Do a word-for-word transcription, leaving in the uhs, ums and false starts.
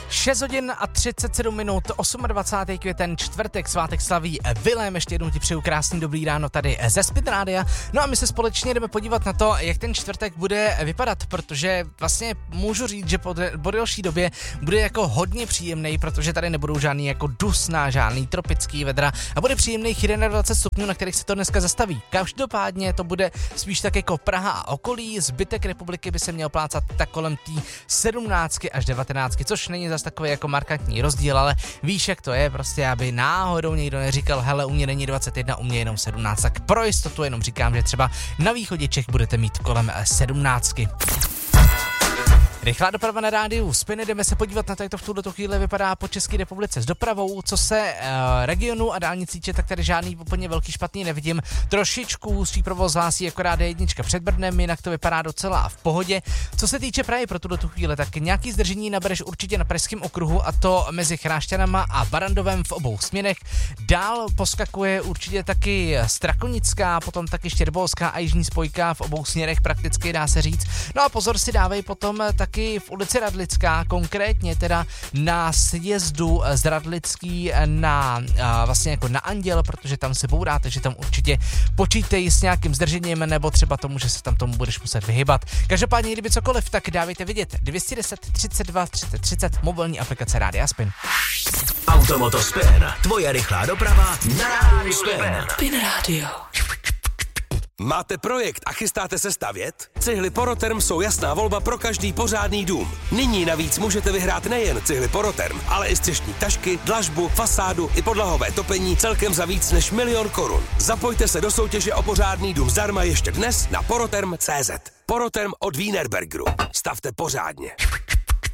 šest hodin a třicet sedm minut, dvacátého osmého květen, čtvrtek, svátek slaví Vilém. Ještě jednou ti přeju krásný dobrý ráno tady ze Spin Rádia. No a my se společně jdeme podívat na to, jak ten čtvrtek bude vypadat, protože vlastně můžu říct, že po, po delší době bude jako hodně příjemný, protože tady nebudou žádný jako dusná, žádný tropický vedra a bude příjemných dvacet jedna stupňů, na kterých se to dneska zastaví. Každopádně to bude spíš tak jako Praha a okolí, zbytek republiky by se měl plácat tak kolem tý sedmnáctky až devatenáctky, což není zas takový jako markantní rozdíl, ale víš, jak to je, prostě aby náhodou někdo neříkal, hele, u mě není dvacet jedna, u mě jenom sedmnáct, tak pro jistotu jenom říkám, že třeba na východě Čech budete mít kolem sedmnáctky. Rychlá doprava na rádiu Spin, jdeme se podívat na to, jak to v tuto chvíli vypadá po České republice s dopravou. Co se uh, regionu a dálnic týče, tak tady žádný úplně velký špatný nevidím. Trošičku hustší provoz hlásí akorát D jedna před Brnem, jinak to vypadá docela v pohodě. Co se týče Prahy pro tuto chvíli, tak nějaký zdržení nabereš určitě na Pražském okruhu, a to mezi Chrášťanama a Barandovem v obou směrech. Dál poskakuje určitě taky Strakonická, potom taky Štěrbolská a jižní spojka v obou směrech prakticky, dá se říct. No a pozor si dávej potom tak taky v ulici Radlická, konkrétně teda na sjezdu z Radlický na vlastně jako na Anděl, protože tam se bourá, takže tam určitě počítej s nějakým zdržením, nebo třeba tomu, že se tam tomu budeš muset vyhybat. Každopádně, kdyby cokoliv, tak dávejte vidět. dvě stě deset třicet dva třicet třicet, mobilní aplikace Rádia Spin. Automoto Spin, tvoje rychlá doprava na Rádiu Spin. Spin Radio. Máte projekt a chystáte se stavět? Cihly Poroterm jsou jasná volba pro každý pořádný dům. Nyní navíc můžete vyhrát nejen cihly Poroterm, ale i střešní tašky, dlažbu, fasádu i podlahové topení celkem za víc než milion korun. Zapojte se do soutěže o pořádný dům zdarma ještě dnes na poroterm tečka cé zet. Poroterm od Wienerbergeru. Stavte pořádně.